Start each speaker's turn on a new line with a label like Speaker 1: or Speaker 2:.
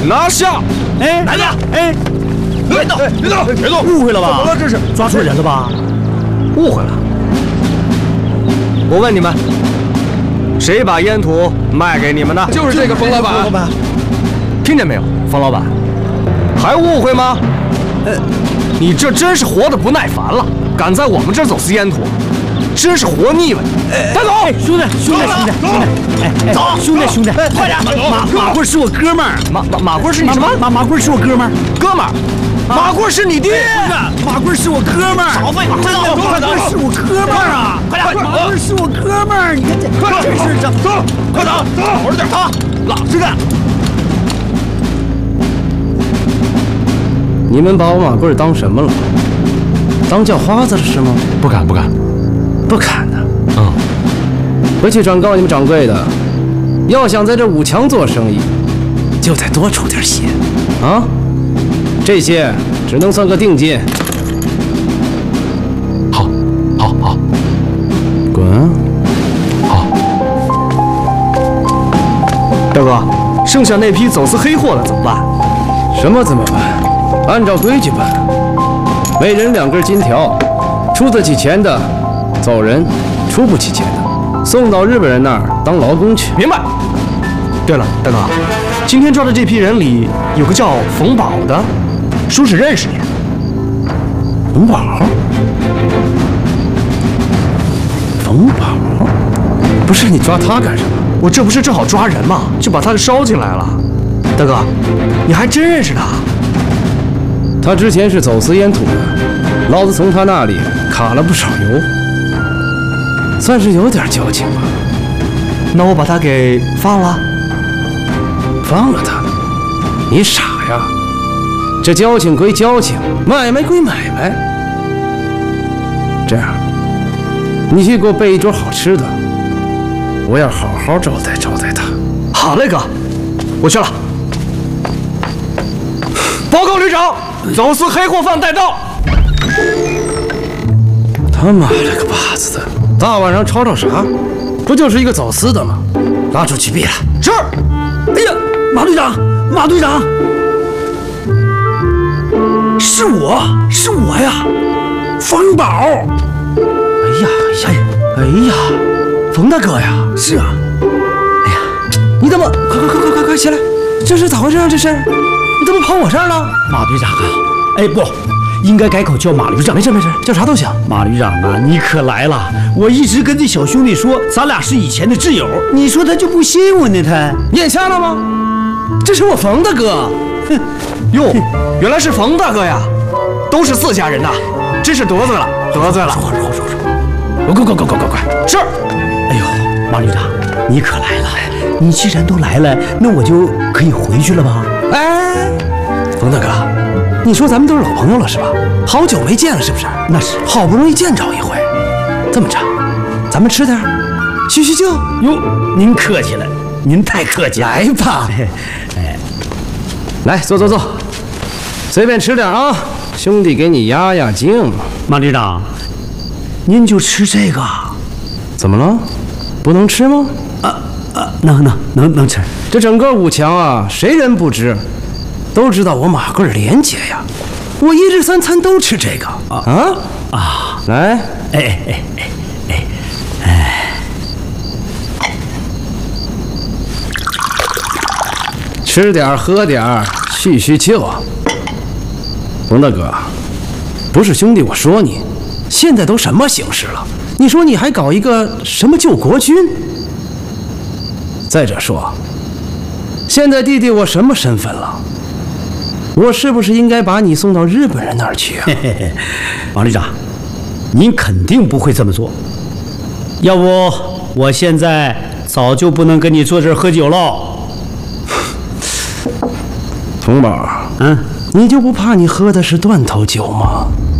Speaker 1: 拿下！
Speaker 2: 哎，
Speaker 3: 来了！
Speaker 2: 哎，
Speaker 3: 别动！别动！别动！
Speaker 2: 误会了吧？
Speaker 1: 怎么了？这是
Speaker 2: 抓错人了吧？
Speaker 1: 误会了。我问你们，谁把烟土卖给你们的？
Speaker 3: 就是这个冯老板。
Speaker 1: 听见没有，冯老板？还误会吗？你这真是活得不耐烦了，敢在我们这儿走私烟土，真是活腻了！带走！
Speaker 2: 兄弟，走！兄弟，
Speaker 3: 快点！
Speaker 2: 马贵是我哥们儿，
Speaker 1: 马贵是你什么？
Speaker 2: 马贵是我哥们儿，
Speaker 1: 哥们儿。马贵是你爹，
Speaker 2: 马贵是我哥们儿。
Speaker 3: 少废话，快走！
Speaker 2: 马贵是我哥们儿啊！
Speaker 3: 快点！
Speaker 2: 马贵是我哥们儿，你看这，
Speaker 3: 快
Speaker 2: 这事整，
Speaker 3: 走！快走！好着点，老实干。
Speaker 4: 你们把我马贵当什么了？当叫花子了是吗？
Speaker 1: 不敢，
Speaker 4: 不敢的。
Speaker 1: 嗯，
Speaker 4: 回去转告你们掌柜的，要想在这五强做生意，就得多出点血啊！这些只能算个定金。
Speaker 1: 好，
Speaker 4: 滚！
Speaker 1: 好，大哥，剩下那批走私黑货的怎么办？
Speaker 4: 什么怎么办？按照规矩办，每人2根金条，出得起钱的走人，出不起钱的送到日本人那儿当劳工去。
Speaker 1: 明白。对了，大哥，今天抓的这批人里有个叫冯宝的，说是认识你。
Speaker 4: 冯宝？冯宝？不是你抓他干什么？
Speaker 1: 我这不是正好抓人吗？就把他给捎进来了。大哥，你还真认识他？
Speaker 4: 他之前是走私烟土的，老子从他那里卡了不少油，算是有点交情吧。
Speaker 1: 那我把他给放了。
Speaker 4: 放了他？你傻呀！这交情归交情，买卖归买卖。这样，你去给我备一桌好吃的，我要好好招待招待他。
Speaker 1: 好嘞，哥，我去了。报告旅长，走私黑货犯带到。
Speaker 4: 他妈了个巴子的，大晚上吵吵啥？不就是一个走私的吗？拉出去毙了。
Speaker 1: 是。
Speaker 2: 哎呀，马队长，是我呀，冯宝。哎呀，冯大哥呀！是啊。哎呀，你怎么快起来！这是咋回事啊？这是，你怎么跑我这儿了？马队长啊！哎不，应该改口叫马旅长。
Speaker 4: 没事，叫啥都行。
Speaker 2: 马旅长啊，你可来了！我一直跟这小兄弟说，咱俩是以前的挚友，你说他就不信我呢？他
Speaker 4: 眼瞎了吗？这是我冯大哥。
Speaker 1: 哼，哟，原来是冯大哥呀！都是4家人呐，真是得罪了。快！是。
Speaker 2: 哎呦，马旅长，你可来了！你既然都来了，那我就可以回去了吧？
Speaker 4: 哎，冯大哥，你说咱们都是老朋友了是吧？好久没见了是不是？
Speaker 2: 那是，
Speaker 4: 好不容易见着一回。这么着，咱们吃点，叙叙旧。
Speaker 2: 哟，您客气了，您太客气了。
Speaker 4: 来吧，来坐，随便吃点啊，兄弟给你压压惊。
Speaker 2: 马旅长，您就吃这个？
Speaker 4: 怎么了？不能吃吗？
Speaker 2: 能吃。
Speaker 4: 这整个五强啊，谁人不知？都知道我马贵廉洁呀，我1日3餐都吃这个啊！来，吃点喝点，叙叙旧。冯大哥，不是兄弟我说你，现在都什么形势了？你说你还搞一个什么救国军？再者说，现在弟弟我什么身份了？我是不是应该把你送到日本人那儿去啊？
Speaker 2: 王旅长，您肯定不会这么做。要不我现在早就不能跟你坐这儿喝酒喽。
Speaker 4: 童宝，你就不怕你喝的是断头酒吗？